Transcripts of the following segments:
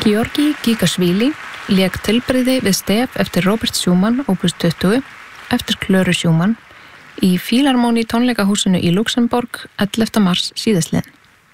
Georgi Gigasvili lék tilbrigði við stef eftir Robert Schumann, opus 20, eftir Klöru Schumann, í Fílarmóni tónleikahúsinu í Luxemborg 11. mars síðastliðinn.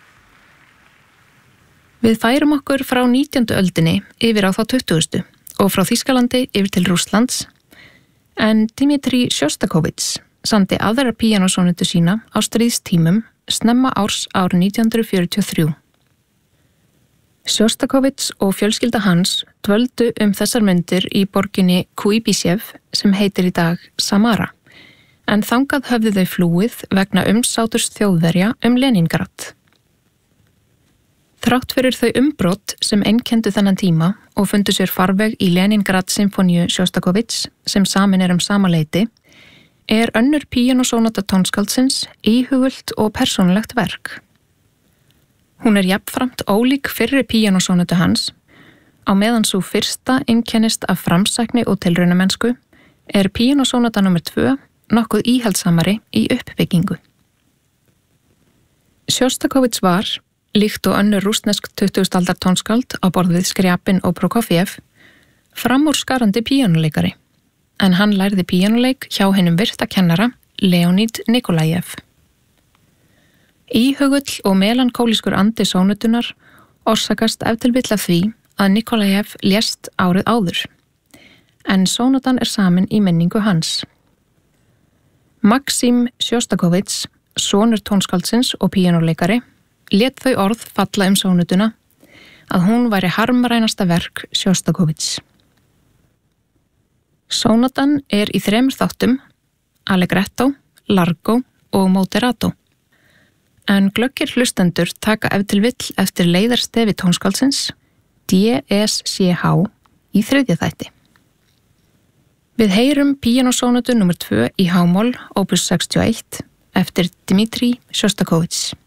Við færum okkur frá 19. öldinni yfir á þá 20. og frá Þýskalandi yfir til Rússlands, en Dmitri Sjostakovits samdi aðra píanósónutu sína á stríðstímum snemma árs árið 1943. Sjostakovits og fjölskylda hans dvöldu þessar mundir í borginni Kuibyshev sem heitir í dag Samara, en þangað höfðu þau flúið vegna umsáturs Þjóðverja Leningrad. Þrátt fyrir þau umbrot sem einkenndu þennan tíma og fundu sér farveg í Leningrad symfóníu Sjostakovits sem samin sama leyti, önnur píanósónata tónskáldsins íhugult og persónulegt verk. Hún jafnframt ólík fyrri píanósónutu hans, á meðan sú fyrsta einkennist af framsækni og tilraunamennsku, píanósónata nr. 2 nokkuð íhaldsamari í uppbyggingu. Sjostakovits var, líkt og önnur rússnesk 20. aldar tónskáld á borð við Skriabin og Prokofjev, framúrskarandi píanóleikari, en hann lærði píanóleik hjá hinum virta kennara Leonid Nikolajev. Íhugull og melankólískur andi sónutunar orsakast ef til vill af því að Nikolajev lést árið áður, en sónutan samin í minningu hans. Maksim Sjostakovits, sonur tónskáldsins og píanóleikari, lét þau orð falla sónutuna að hún væri harmrænasta verk Sjostakovits. Sónatan í 3 þáttum, allegretto, largo og moderato, en glöggir hlustendur taka ef til vill eftir leiðarstefi tónskáldsins D-S-C-H í 3. þætti. Við heyrum píanósónutu nr. 2 í H-moll, opus 61, eftir Dmitri Sjostakovits.